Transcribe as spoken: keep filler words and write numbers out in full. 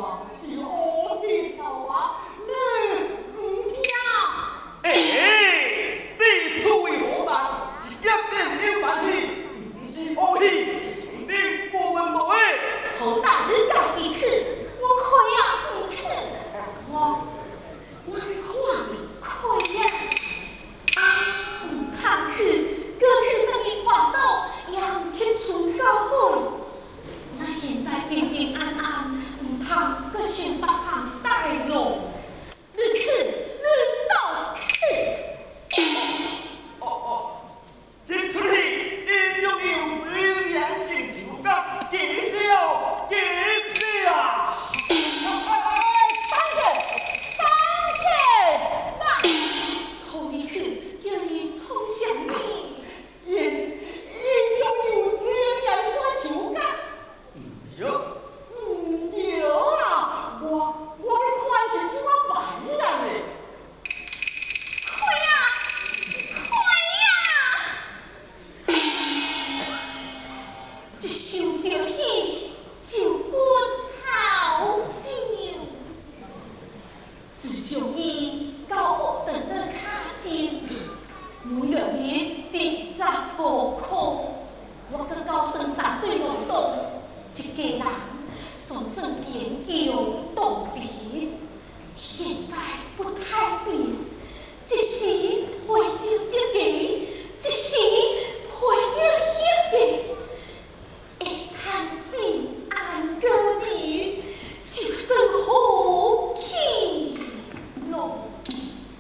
我是我的头啊，你唔听？ 哎，你出为和尚，是一变了凡戏，不是恶戏，你不问道诶。 好大人家己去，我看也唔去。我我的看着看呀，唔通去，过去等伊烦恼，也唔去存到好。那现在平平安安，唔通搁想别项大路。你去，你倒去。 哦哦，这出戏因将有子两性调教，见笑见笑。 当着，当着，当，头一去叫伊冲向你，因因将有子两做调教。 对。 唔对啊，我我的款是怎么办啦呢？快呀，快呀！一想着戏，就骨头痒。自从伊到学堂的卡进，每月日定十五块，我搁到长山对路洞。一家